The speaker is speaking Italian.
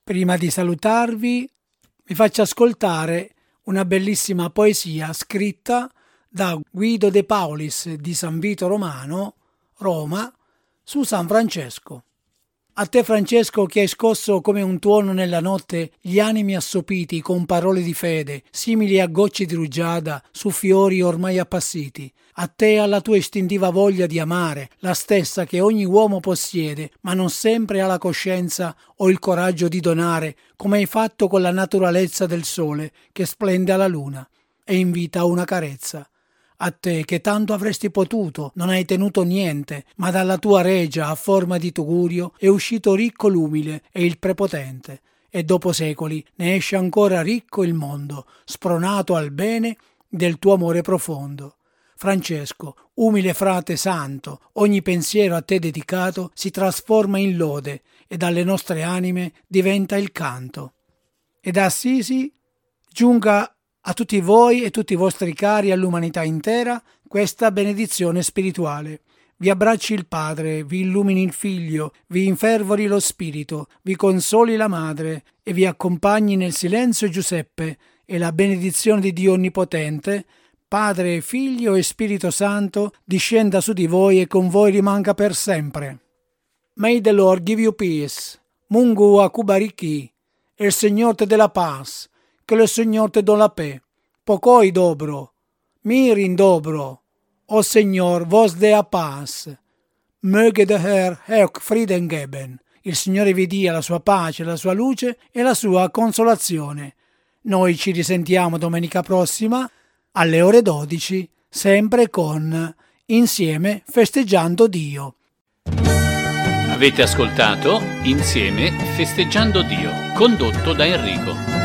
Prima di salutarvi, vi faccio ascoltare una bellissima poesia scritta da Guido De Paulis di San Vito Romano, Roma, su San Francesco. A te, Francesco, che hai scosso come un tuono nella notte gli animi assopiti con parole di fede, simili a gocce di rugiada su fiori ormai appassiti. A te, alla tua istintiva voglia di amare, la stessa che ogni uomo possiede, ma non sempre ha la coscienza o il coraggio di donare, come hai fatto con la naturalezza del sole che splende alla luna e invita a una carezza. A te che tanto avresti potuto, non hai tenuto niente, ma dalla tua regia a forma di tugurio è uscito ricco l'umile e il prepotente, e dopo secoli ne esce ancora ricco il mondo, spronato al bene del tuo amore profondo. Francesco, umile frate santo, ogni pensiero a te dedicato si trasforma in lode e dalle nostre anime diventa il canto. E da Assisi giunga a tutti voi e tutti i vostri cari, all'umanità intera, questa benedizione spirituale. Vi abbracci il Padre, vi illumini il Figlio, vi infervori lo Spirito, vi consoli la Madre e vi accompagni nel silenzio Giuseppe, e la benedizione di Dio Onnipotente, Padre, Figlio e Spirito Santo, discenda su di voi e con voi rimanga per sempre. May the Lord give you peace. Mungu akubariki. El Señor te dé la paz. Que el Señor te dé la paix. Pokoj dobro. Mirin dobro. O Señor, vos dea paz. Möge der Herr euch Frieden geben. Il Signore vi dia la sua pace, la sua luce e la sua consolazione. Noi ci risentiamo domenica prossima alle ore 12, sempre con Insieme festeggiando Dio. Avete ascoltato Insieme festeggiando Dio, condotto da Enrico.